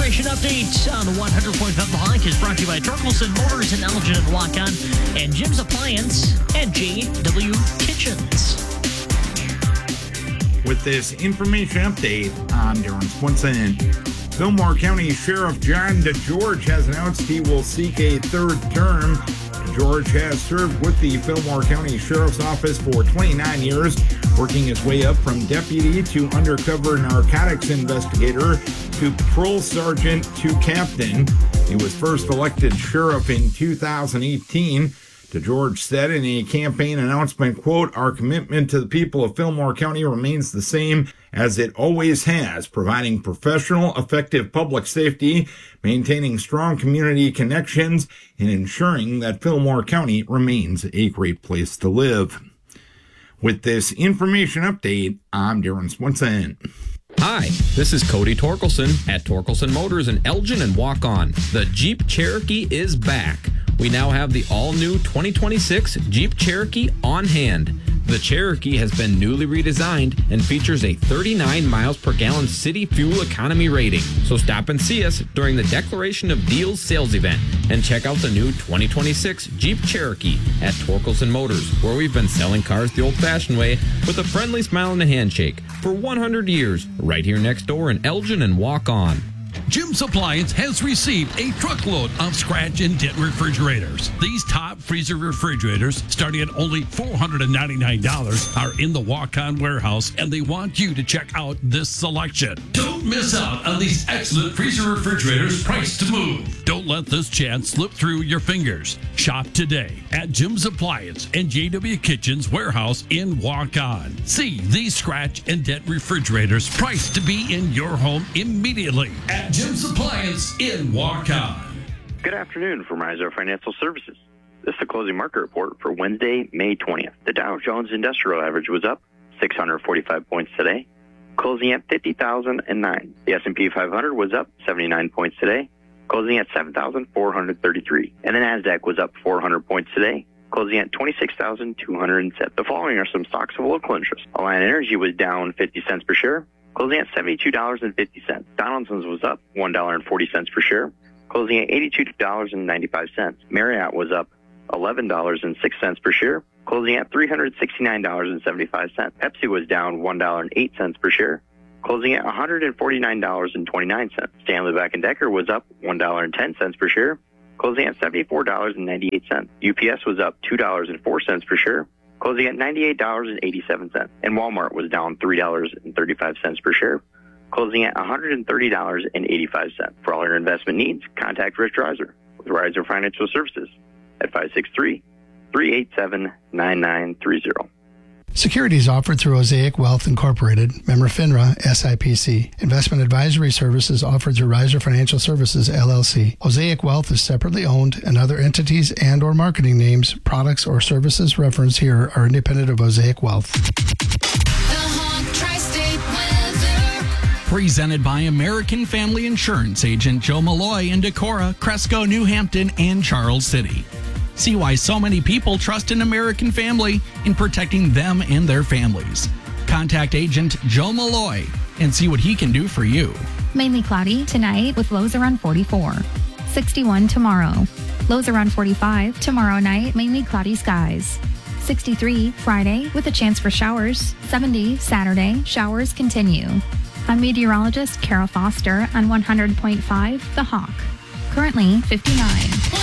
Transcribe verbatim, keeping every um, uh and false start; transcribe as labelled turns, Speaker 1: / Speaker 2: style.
Speaker 1: information update on one hundred point five The Hawk is brought to you by Torkelson Motors and Elgin and Waukon and Jim's Appliance and J W Kitchens.
Speaker 2: With this information update, I'm Darren Swinson. Fillmore County Sheriff John DeGeorge has announced he will seek a third term. DeGeorge has served with the Fillmore County Sheriff's Office for twenty-nine years, working his way up from deputy to undercover narcotics investigator to patrol sergeant to captain. He was first elected sheriff in two thousand eighteen. DeGeorge said in a campaign announcement, quote, "Our commitment to the people of Fillmore County remains the same as it always has, providing professional, effective public safety, maintaining strong community connections, and ensuring that Fillmore County remains a great place to live." With this information update, I'm Darren Swinson.
Speaker 3: Hi, this is Cody Torkelson at Torkelson Motors in Elgin and Waukon. The Jeep Cherokee is back. We now have the all-new twenty twenty-six Jeep Cherokee on hand. The Cherokee has been newly redesigned and features a thirty-nine miles per gallon city fuel economy rating. So stop and see us during the Declaration of Deals sales event and check out the new twenty twenty-six Jeep Cherokee at Torkelson Motors, where we've been selling cars the old-fashioned way with a friendly smile and a handshake for one hundred years, right here next door in Elgin and Waukon.
Speaker 4: Jim's Appliance has received a truckload of scratch and dent refrigerators. These top freezer refrigerators, starting at only four hundred ninety-nine dollars, are in the Waukon warehouse, and they want you to check out this selection. Don't miss out on these excellent freezer refrigerators priced to move. Don't let this chance slip through your fingers. Shop today at Jim's Appliance and J W Kitchens warehouse in Waukon. See these scratch and dent refrigerators priced to be in your home immediately at Jim's Appliance in Waukon.
Speaker 5: Good afternoon from Riser Financial Services. This is the closing market report for Wednesday, May twentieth. The Dow Jones Industrial Average was up six hundred forty-five points today, closing at fifty thousand nine. The S and P five hundred was up seventy-nine points today, closing at seven thousand four hundred thirty-three. And the NASDAQ was up four hundred points today, closing at twenty-six thousand two hundred seven. The following are some stocks of local interest. Alliant Energy was down fifty cents per share, closing at seventy-two dollars and fifty cents. Donaldson's was up one dollar and forty cents per share, closing at eighty-two dollars and ninety-five cents. Marriott was up eleven dollars and six cents per share, closing at three hundred sixty-nine dollars and seventy-five cents. Pepsi was down one dollar and eight cents per share, closing at one hundred forty-nine dollars and twenty-nine cents. Stanley Black and Decker was up one dollar and ten cents per share, closing at seventy-four dollars and ninety-eight cents. U P S was up two dollars and four cents per share, closing at ninety-eight dollars and eighty-seven cents. And Walmart was down three dollars and thirty-five cents per share, closing at one hundred thirty dollars and eighty-five cents. For all your investment needs, contact Rich Riser with Riser Financial Services at five six three, three eight seven, nine nine three zero.
Speaker 6: Securities offered through Osaic Wealth Incorporated, member FINRA, S I P C. Investment advisory services offered through Riser Financial Services, L L C. Osaic Wealth is separately owned, and other entities and or marketing names, products, or services referenced here are independent of Osaic Wealth.
Speaker 4: Presented by American Family Insurance agent Joe Malloy in Decorah, Cresco, New Hampton, and Charles City. See why so many people trust an American Family in protecting them and their families. Contact agent Joe Malloy and see what he can do for you.
Speaker 7: Mainly cloudy tonight with lows around forty-four. sixty-one tomorrow. Lows around forty-five. Tomorrow night, mainly cloudy skies. sixty-three Friday with a chance for showers. seventy Saturday. Showers continue. I'm meteorologist Kara Foster on one hundred point five The Hawk. Currently fifty-nine.